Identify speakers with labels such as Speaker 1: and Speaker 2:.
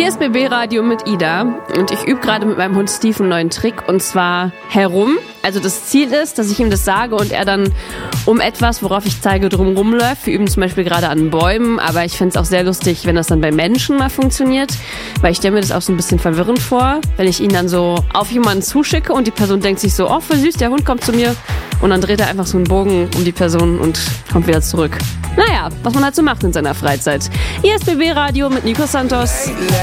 Speaker 1: Hier ist BB Radio mit Ida und ich übe gerade mit meinem Hund Steve einen neuen Trick und zwar herum. Also das Ziel ist, dass ich ihm das sage und er dann um etwas, worauf ich zeige, drum rumläuft. Wir üben zum Beispiel gerade an Bäumen, aber ich fände es auch sehr lustig, wenn das dann bei Menschen mal funktioniert, weil ich stelle mir das auch so ein bisschen verwirrend vor, wenn ich ihn dann so auf jemanden zuschicke und die Person denkt sich so, oh, voll süß, der Hund kommt zu mir und dann dreht er einfach so einen Bogen um die Person und kommt wieder zurück. Naja, was man halt so macht in seiner Freizeit. Hier ist BB Radio mit Nico Santos.